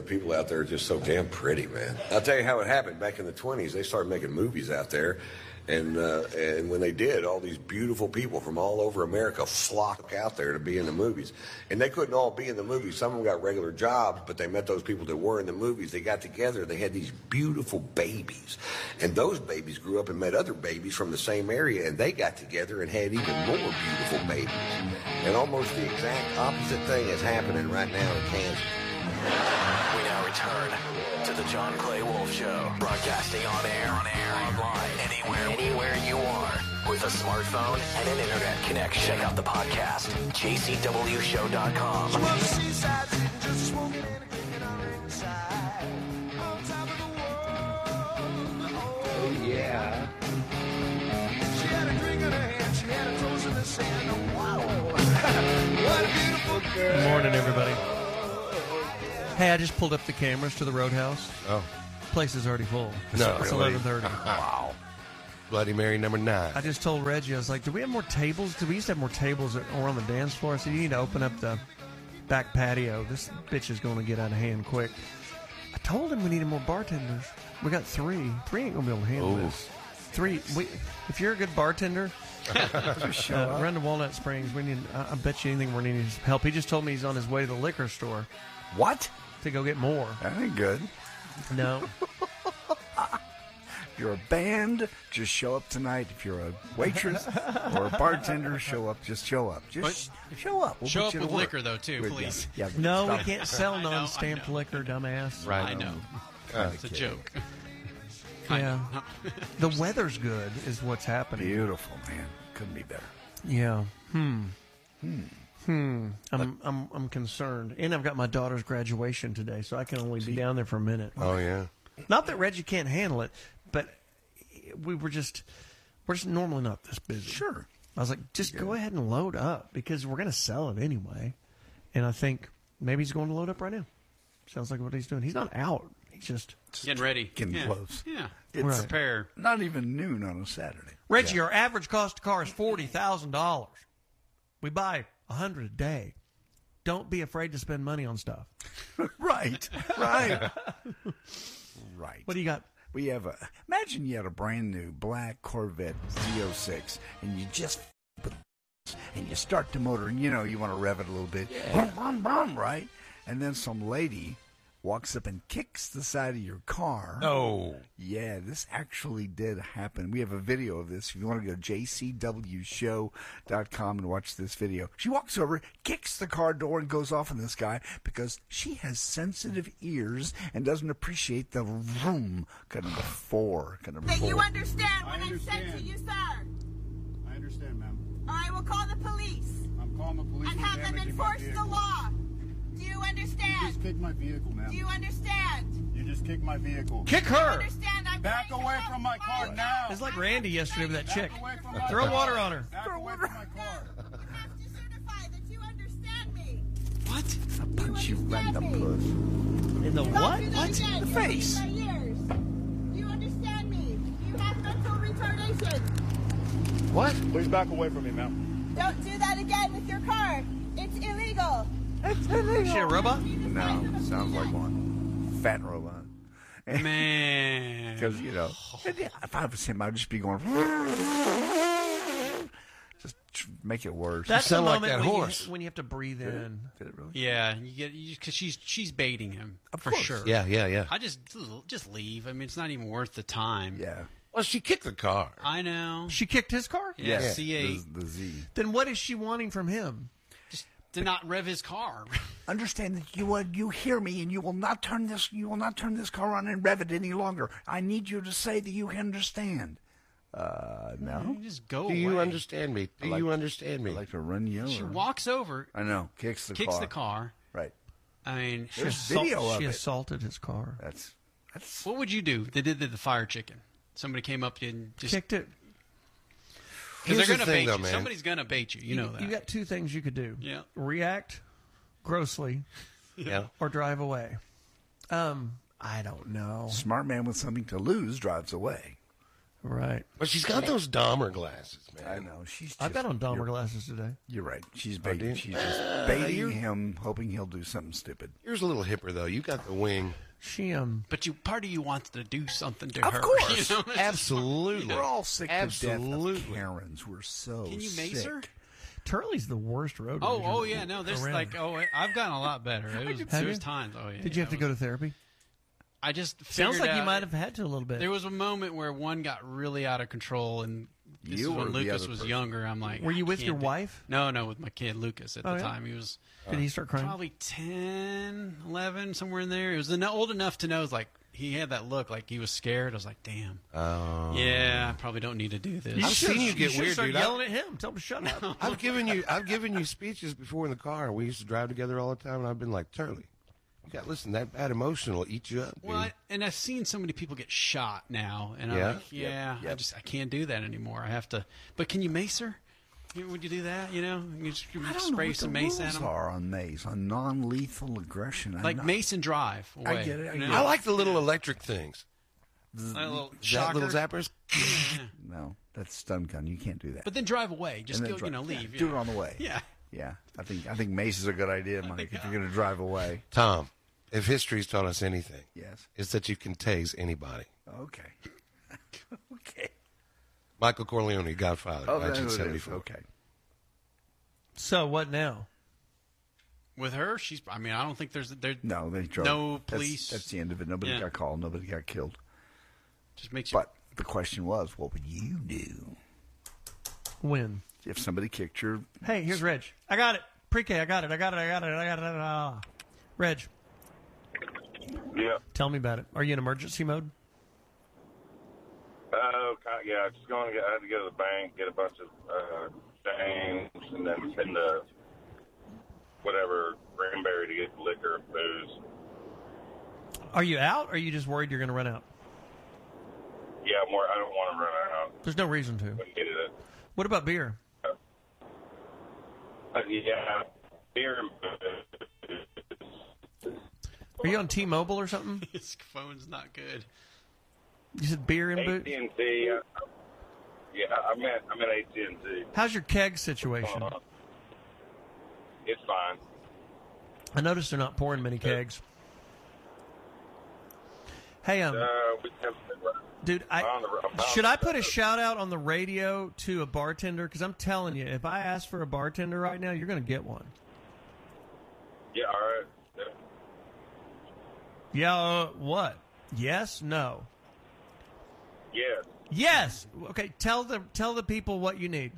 people out there are just so damn pretty, man. I'll tell you how it happened. Back in the 20s, they started making movies out there. And when they did, all these beautiful people from all over America flocked out there to be in the movies. And they couldn't all be in the movies. Some of them got regular jobs, but they met those people that were in the movies. They got together. They had these beautiful babies. And those babies grew up and met other babies from the same area, and they got together and had even more beautiful babies. And almost the exact opposite thing is happening right now in Kansas. We now return to the John Clay Wolf Show, broadcasting on air, online, anywhere you are, with a smartphone and an internet connection. Check out the podcast, jcwshow.com. Oh, yeah. She had a drink in her hand, she had her toes in the sand. Wow. What a beautiful girl. Good morning, everybody. Hey, I just pulled up the cameras to the Roadhouse. Oh. Place is already full. No, It's really? 11:30. Wow. Bloody Mary number 9. I just told Reggie, I was like, do we have more tables? Because we used to have more tables around the dance floor. I said, you need to open up the back patio. This bitch is going to get out of hand quick. I told him we needed more bartenders. We got 3. 3 ain't going to be able to handle this. 3. If you're a good bartender, run to Walnut Springs. We need. I bet you anything we're needing is help. He just told me he's on his way to the liquor store. What? To go get more. That ain't good. No. If you're a band, just show up tonight. If you're a waitress or a bartender, show up. Just show up. Just show up. We'll Show put up you to with work. liquor, though, too, please. Yeah, No, we stop. can't sell I know, non-stamped I know. liquor, dumbass. Right. I know. It's a kidding. joke. Yeah. The weather's good is what's happening. Beautiful, man. Couldn't be better. Yeah. I'm concerned. And I've got my daughter's graduation today, so I can only be down there for a minute. Oh, yeah. Not that Reggie can't handle it, but we're just normally not this busy. Sure. I was like, just go ahead and load up because we're going to sell it anyway. And I think maybe he's going to load up right now. Sounds like what he's doing. He's not out. He's just Getting ready. Getting close. Yeah. It's Right. Prepare. not even noon on a Saturday. Reggie. Our average cost of car is $40,000. We buy 100 a day. Don't be afraid to spend money on stuff. Right. Right. What do you got? We have imagine you had a brand new black Corvette Z06 and you just and you start the motor and you want to rev it a little bit. Brum, brum, brum, right? And then some lady walks up and kicks the side of your car. Oh. Yeah, this actually did happen. We have a video of this. If you want to go to jcwshow.com and watch this video. She walks over, kicks the car door, and goes off on this guy because she has sensitive ears and doesn't appreciate the vroom. Kind of the four. That you understand what I said to you, sir. I understand, ma'am. I will call the police I'm calling the police. and for have them damaging my enforce the vehicle. law. Do you You understand? just kicked my vehicle, ma'am. Do you understand? You just kicked my vehicle. Kick Do you her. understand? I'm Back trying to away help from my you. car now. It's like Randy yesterday with that chick. Back away from my Throw car. water on her. Back away from my car. You have to certify that you understand me. What? I'll punch you right in the understand me? puss. In the Don't what? do that What? again. The You're face. hurting my ears. Do you understand me? You have mental retardation. What? Please back away from me, ma'am. Don't do that again with your car. It's illegal. Is she a robot? No, sounds like one. Fat robot. Man. Because, if I was him, I'd just be going, just make it worse. That's the sound like moment that when horse. when you have to breathe in. Did it really? Yeah, because she's baiting him for course. sure. Yeah. I just leave. I mean, it's not even worth the time. Yeah. Well, she kicked the car. I know. She kicked his car? Yeah, The, C8 the Z. Then what is she wanting from him? just to not rev his car. Understand that you hear me, and you will not turn this car on and rev it any longer. I need you to say that you understand. No. Just go Do away. you understand me? Do like- you understand me? I like to run you over. She walks over, I know. Kicks the car. Right. I mean, There's video of She it. assaulted his car. That's. what would you do? They did the fire chicken. Somebody came up and just Kicked it. because they're Here's the going to thing, bait though, you. man. Somebody's going to bait you. You know that. You got two things you could do. Yeah. React grossly Yeah. or drive away. I don't know. Smart man with something to lose drives away. Right. But she's got those Dahmer glasses, man. I know. She's just, I've got on Dahmer glasses today. You're right. She's Oh, baiting. dude. She's just baiting him, hoping he'll do something stupid. Yours a little hipper, though. You got the wing. She But part of you wants to do something to her. Of course. You know? Absolutely. We're all sick to death Absolutely. of Karens. We're so Can you mace sick. her? Turley's the worst road. Oh, rager yeah. No, there's around. like, I've gotten a lot better. Have There you? was times. Oh, yeah. Did you have to go to therapy? I just Sounds figured like you out- might have had to a little bit. There was a moment where one got really out of control, and this You is when or the Lucas other was person? younger. I'm like, Were you with I your can't do- wife? No, with my kid Lucas at Oh, the yeah? time. He was Did he start crying? probably 10, 11, somewhere in there. He was old enough to know. It was like he had that look, like he was scared. I was like, damn. Oh. Yeah, I probably don't need to do this. I've seen you get should weird, start dude. yelling at him. Tell him to shut up. I've given you speeches before in the car. We used to drive together all the time, and I've been like, Turley, you got listen. That bad emotion will eat you up, dude. Well, and I've seen so many people get shot now, and Yeah? I'm like, Yep. I can't do that anymore. I have to. But can you mace her? Would you do that? You know, you just I don't know spray what some the mace rules at them, are on mace, on non-lethal aggression. like mace and drive away. I get it, I you get know? I like the little electric things. Like a little That shocker. little zappers. No, that's stun gun. You can't do that. But then drive away. Just And go, then drive- leave. yeah, do it on the way. Yeah. Yeah, I think mace is a good idea, Mike. If you're going to drive away. Tom, if history's taught us anything, Yes. it's that you can tase anybody. Okay. Okay. Michael Corleone, Godfather, Oh, that's what it is. 1974. Okay. So what now? With her, I don't think there's No, they drove. No police. That's the end of it. Nobody Yeah. got called. Nobody got killed. Just makes you. But the question was, what would you do When? if somebody kicked your? Hey, here's Reg. I got it. Pre-K. I got it. Reg, Yeah. tell me about it. Are you in emergency mode? Yeah. Just I had to go to the bank, get a bunch of change, and then send the whatever Granbury to get liquor and booze. Are you out, or are you just worried you're going to run out? Yeah, more. I don't want to run out. There's no reason to. But get it. What about beer? Yeah, beer and booze. Are you on T-Mobile or something? His phone's not good. You said beer and booze? AT&T. Yeah, I'm at AT&T. How's your keg situation? It's fine. I noticed they're not pouring many kegs. Hey, We have, dude, should I put a shout out on the radio to a bartender? Because I'm telling you, if I ask for a bartender right now, you're going to get one. Yeah, all right. Yeah. Yeah, what? Yes? No? Yes. Yes. Okay, tell the people what you need.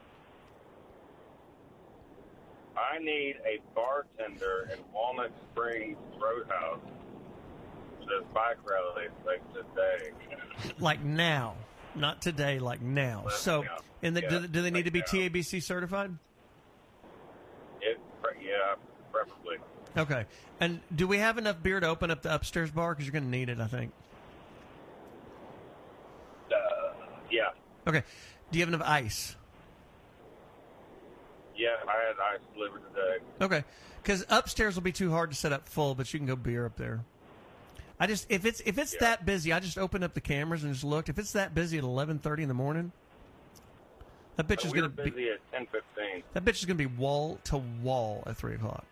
I need a bartender in Walnut Springs Roadhouse for this bike rally like today. Like now. Not today, like now. So, and Yeah, do they need to be like now. TABC certified? Yeah, preferably. Okay. And do we have enough beer to open up the upstairs bar? Because you're going to need it, I think. Yeah. Okay. Do you have enough ice? Yeah, I had ice delivered today. Okay. Because upstairs will be too hard to set up full, but you can go beer up there. I just if it's that busy, I just opened up the cameras and just looked. If it's that busy at 11:30 in the morning, that bitch is we going were to busy be at 10:15. that bitch is going to be wall to wall at 3:00.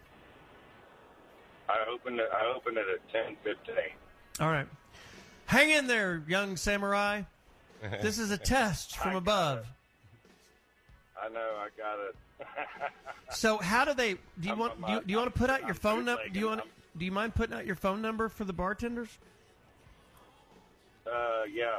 I opened it at 10:15. All right. Hang in there, young samurai. This is a test from above. I know, I got it. So how do they? Do you want to put out your phone number? bootlegging. Do you mind putting out your phone number for the bartenders? Yeah,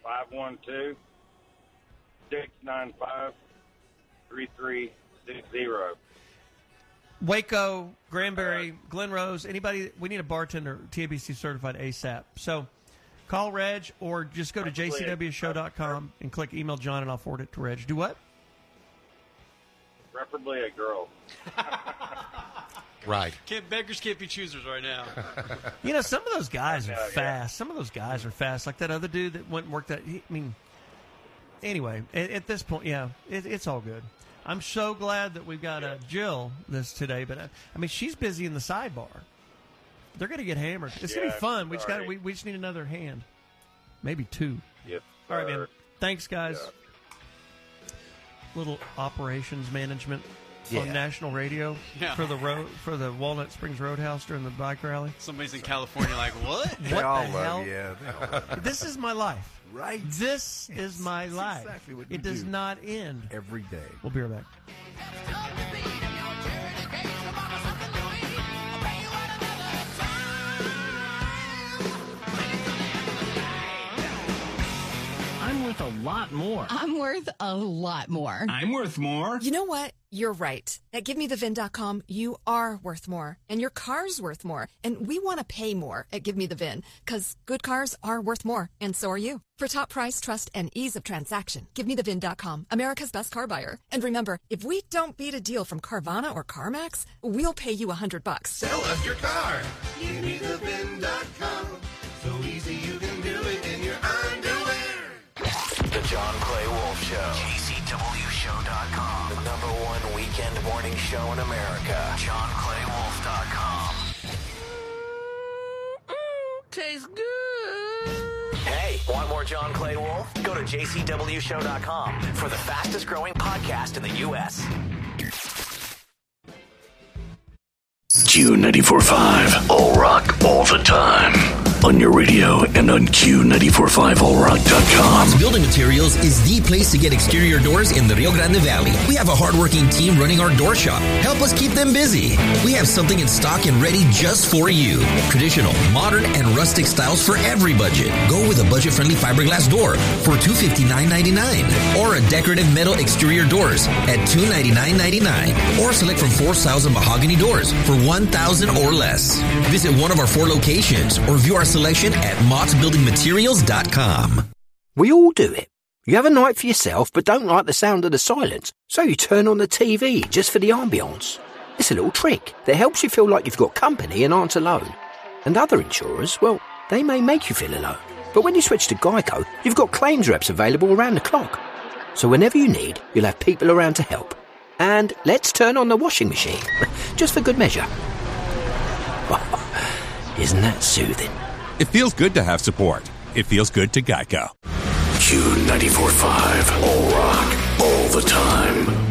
512-695-3360. Waco, Granbury, Glen Rose, anybody. We need a bartender, TABC certified ASAP. So call Reg or just go to jcwshow.com and click email John and I'll forward it to Reg. Do what? Preferably a girl. Right. Beggars can't be choosers right now. You know, some of those guys are Yeah, yeah. fast. Some of those guys are fast. Like that other dude that went and worked that. Anyway, at this point, yeah, it's all good. I'm so glad that we've got Jill this today, but she's busy in the sidebar. They're going to get hammered. It's going to be fun. We just need another hand, maybe two. Yes. All right, man. sir. Thanks, guys. Little operations management on national radio for the Walnut Springs Roadhouse during the bike rally. Somebody's in California like, what? They What all the love hell? you. Yeah, they all love you. This is my life. Right. This is my life. exactly what it you does do. not end. Every day. We'll be right back. I'm worth a lot more. I'm worth a lot more. I'm worth more. You know what? You're right. At GiveMeTheVin.com, you are worth more, and your car's worth more, and we want to pay more at Give Me the VIN, because good cars are worth more, and so are you. For top price, trust, and ease of transaction, GiveMeTheVin.com, America's best car buyer. And remember, if we don't beat a deal from Carvana or CarMax, we'll pay you $100. Sell us your car. GiveMeTheVin.com. So easy you can do it in your underwear. The John Clay Wolf Show. JCWShow.com. The #1 weekend morning show in America. JohnClayWolf.com. Tastes good. Hey, want more John Clay Wolf? Go to JCWShow.com for the fastest growing podcast in the U.S. Q94.5, all rock, all the time. On your radio and on Q945allrock.com. Building Materials is the place to get exterior doors in the Rio Grande Valley. We have a hardworking team running our door shop. Help us keep them busy. We have something in stock and ready just for you. Traditional, modern, and rustic styles for every budget. Go with a budget-friendly fiberglass door for $259.99, or a decorative metal exterior doors at $299.99, or select from 4 styles of mahogany doors for $1,000 or less. Visit one of our 4 locations or view our selection at mottsbuildingmaterials.com. We all do it. You have a night for yourself but don't like the sound of the silence, so you turn on the TV just for the ambience. It's a little trick that helps you feel like you've got company and aren't alone. And other insurers, well, they may make you feel alone. But when you switch to Geico, you've got claims reps available around the clock. So whenever you need, you'll have people around to help. And let's turn on the washing machine, just for good measure. Isn't that soothing? It feels good to have support. It feels good to Geico. Q94.5, all rock, all the time.